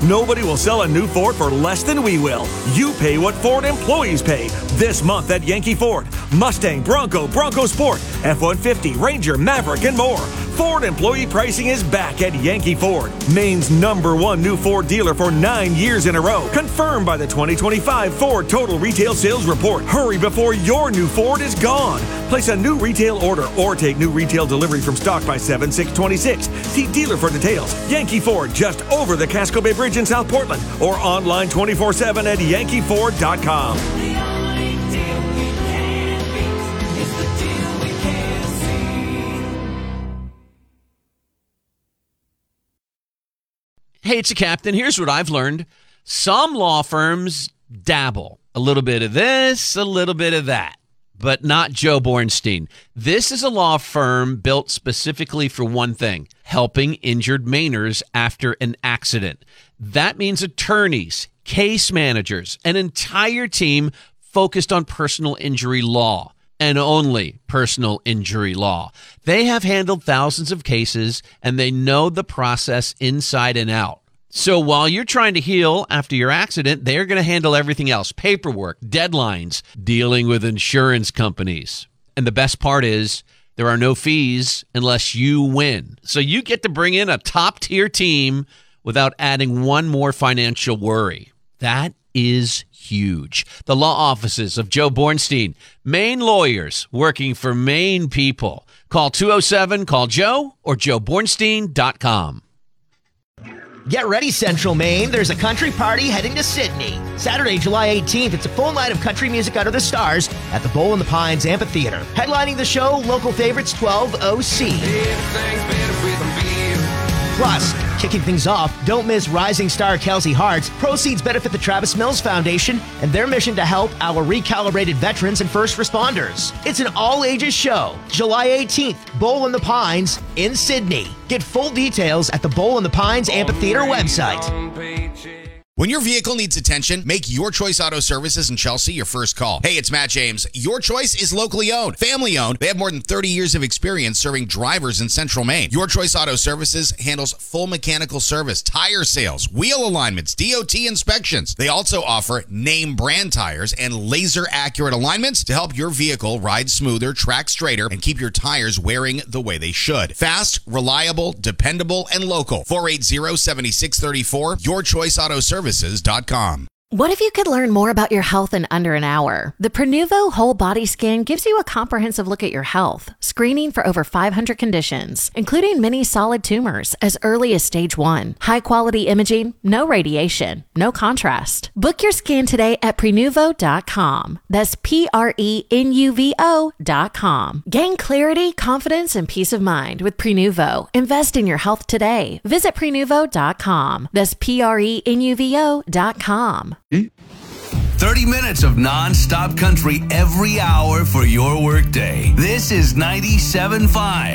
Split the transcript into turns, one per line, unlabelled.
Nobody will sell a new Ford for less than we will. You pay what Ford employees pay. This month at Yankee Ford. Mustang, Bronco, Bronco Sport, F-150, Ranger, Maverick, and more. Ford employee pricing is back at Yankee Ford, Maine's #1 new Ford dealer for 9 years in a row. Confirmed by the 2025 Ford Total Retail Sales Report. Hurry before your new Ford is gone. Place a new retail order or take new retail delivery from stock by 7/6/26. See dealer for details. Yankee Ford, just over the Casco Bay Bridge in South Portland, or online 24/7 at yankeeford.com.
Hey, it's a captain. Here's what I've learned. Some law firms dabble. A little bit of this, a little bit of that, but not Joe Bornstein. This is a law firm built specifically for one thing, helping injured Mainers after an accident. That means attorneys, case managers, an entire team focused on personal injury law. And only personal injury law. They have handled thousands of cases, and they know the process inside and out. So while you're trying to heal after your accident, they're going to handle everything else. Paperwork, deadlines, dealing with insurance companies. And the best part is there are no fees unless you win. So you get to bring in a top-tier team without adding one more financial worry. That is huge. The law offices of Joe Bornstein, Maine lawyers working for Maine people. Call 207-CALL-JOE or joebornstein.com.
Get ready, Central Maine. There's a country party heading to Sydney. Saturday, July 18th, it's a full night of country music under the stars at the Bowl in the Pines Amphitheater. Headlining the show, local favorites 12 OC. Plus, kicking things off, don't miss rising star Kelsey Hartz. Proceeds benefit the Travis Mills Foundation and their mission to help our recalibrated veterans and first responders. It's an all-ages show. July 18th, Bowl in the Pines in Sydney. Get full details at the Bowl in the Pines Amphitheater website.
When your vehicle needs attention, make Your Choice Auto Services in Chelsea your first call. Hey, it's Matt James. Your Choice is locally owned, family owned. They have more than 30 years of experience serving drivers in Central Maine. Your Choice Auto Services handles full mechanical service, tire sales, wheel alignments, DOT inspections. They also offer name brand tires and laser accurate alignments to help your vehicle ride smoother, track straighter, and keep your tires wearing the way they should. Fast, reliable, dependable, and local. 480-7634, yourchoiceautoservices.com.
What if you could learn more about your health in under an hour? The Prenuvo Whole Body Scan gives you a comprehensive look at your health, screening for over 500 conditions, including many solid tumors as early as stage 1. High-quality imaging, no radiation, no contrast. Book your scan today at Prenuvo.com. That's Prenuvo.com. Gain clarity, confidence, and peace of mind with Prenuvo. Invest in your health today. Visit Prenuvo.com. That's Prenuvo.com.
30 minutes of non-stop country every hour for your workday. This is 97.5.